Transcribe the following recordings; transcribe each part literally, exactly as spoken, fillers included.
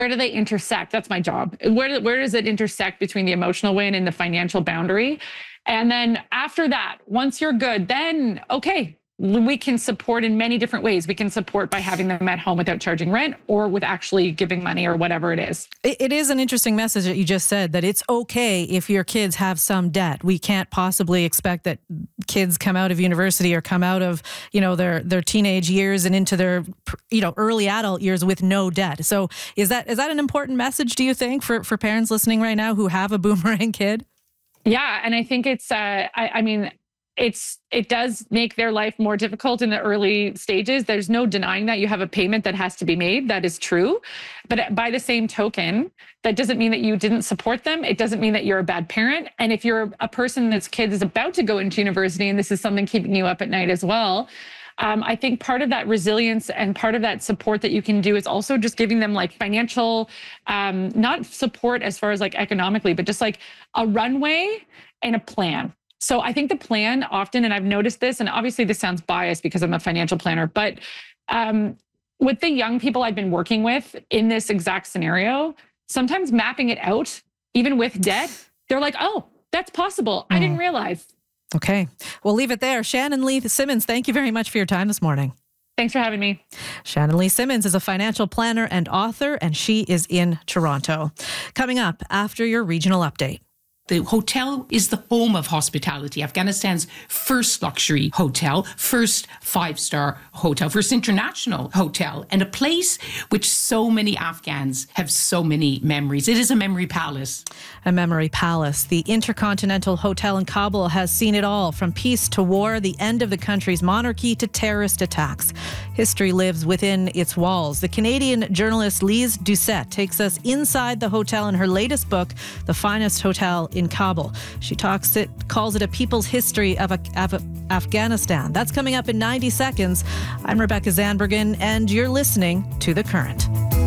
where do they intersect? That's my job. Where, where does it intersect between the emotional win and the financial boundary? And then after that, once you're good, then okay, we can support in many different ways. We can support by having them at home without charging rent, or with actually giving money, or whatever it is. It is an interesting message that you just said, that it's okay if your kids have some debt. We can't possibly expect that kids come out of university or come out of, you know, their, their teenage years and into their, you know, early adult years with no debt. So is that, is that an important message, do you think, for, for parents listening right now who have a boomerang kid? Yeah. And I think it's, uh, I, I mean, it's, it does make their life more difficult in the early stages. There's no denying that you have a payment that has to be made. That is true. But by the same token, that doesn't mean that you didn't support them. It doesn't mean that you're a bad parent. And if you're a person that's kid is about to go into university, and this is something keeping you up at night as well, Um, I think part of that resilience and part of that support that you can do is also just giving them like financial, um, not support as far as like economically, but just like a runway and a plan. So I think the plan often, and I've noticed this, and obviously this sounds biased because I'm a financial planner, but um, with the young people I've been working with in this exact scenario, sometimes mapping it out, even with debt, they're like, oh, that's possible. Mm. I didn't realize. Okay, we'll leave it there. Shannon Lee Simmons, thank you very much for your time this morning. Thanks for having me. Shannon Lee Simmons is a financial planner and author, and she is in Toronto. Coming up after your regional update. The hotel is the home of hospitality, Afghanistan's first luxury hotel, first five-star hotel, first international hotel, and a place which so many Afghans have so many memories. It is a memory palace. A memory palace. The Intercontinental Hotel in Kabul has seen it all, from peace to war, the end of the country's monarchy to terrorist attacks. History lives within its walls. The Canadian journalist Lise Doucette takes us inside the hotel in her latest book, The Finest Hotel in Kabul. She talks it, calls it a people's history of, of Afghanistan. That's coming up in ninety seconds. I'm Rebecca Zandbergen, and you're listening to The Current.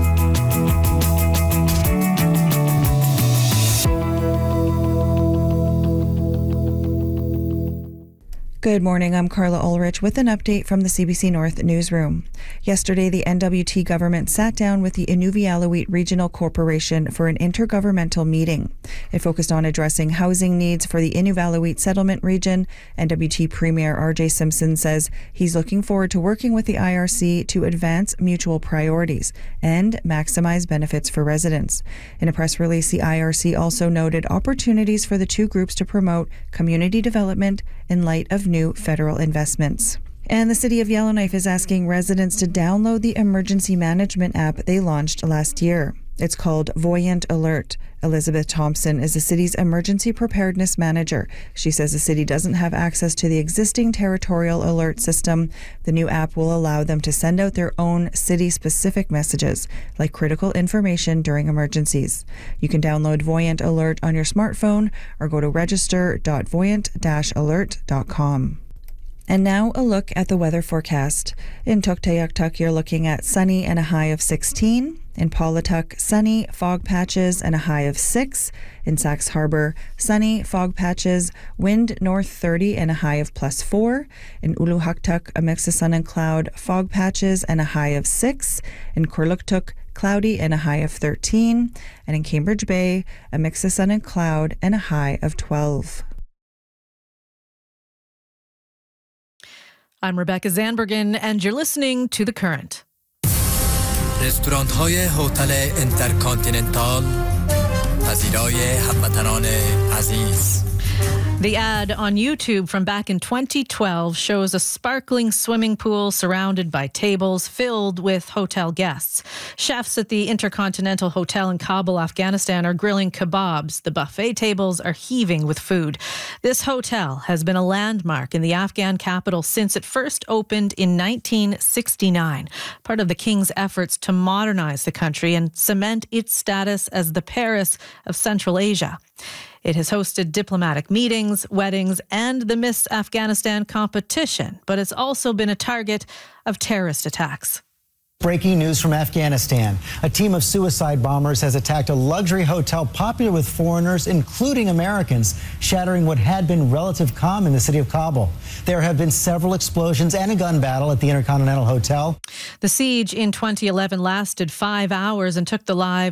Good morning, I'm Carla Ulrich with an update from the C B C North newsroom. Yesterday, the N W T government sat down with the Inuvialuit Regional Corporation for an intergovernmental meeting. It focused on addressing housing needs for the Inuvialuit settlement region. N W T Premier R J Simpson says he's looking forward to working with the I R C to advance mutual priorities and maximize benefits for residents. In a press release, the I R C also noted opportunities for the two groups to promote community development in light of new federal investments. And the City of Yellowknife is asking residents to download the emergency management app they launched last year. It's called Voyant Alert. Elizabeth Thompson is the city's emergency preparedness manager. She says the city doesn't have access to the existing territorial alert system. The new app will allow them to send out their own city-specific messages, like critical information during emergencies. You can download Voyant Alert on your smartphone or go to register dot voyant dash alert dot com. And now a look at the weather forecast. In Tuktoyaktuk, you're looking at sunny and a high of sixteen. In Paulatuk, sunny, fog patches, and a high of six. In Sax Harbor, sunny, fog patches, wind north thirty and a high of plus four. In Uluhaktuk, a mix of sun and cloud, fog patches, and a high of six. In Kurluktuk, cloudy and a high of thirteen. And in Cambridge Bay, a mix of sun and cloud and a high of twelve. I'm Rebecca Zandbergen, and you're listening to The Current. رستوران‌های هتل اینترکانتیننتال پذیرای هموطنان عزیز. The ad on YouTube from back in twenty twelve shows a sparkling swimming pool surrounded by tables filled with hotel guests. Chefs at the Intercontinental Hotel in Kabul, Afghanistan, are grilling kebabs. The buffet tables are heaving with food. This hotel has been a landmark in the Afghan capital since it first opened in nineteen sixty-nine, part of the king's efforts to modernize the country and cement its status as the Paris of Central Asia. It has hosted diplomatic meetings, weddings, and the Miss Afghanistan competition, but it's also been a target of terrorist attacks. Breaking news from Afghanistan. A team of suicide bombers has attacked a luxury hotel popular with foreigners, including Americans, shattering what had been relative calm in the city of Kabul. There have been several explosions and a gun battle at the Intercontinental Hotel. The siege in twenty eleven lasted five hours and took the lives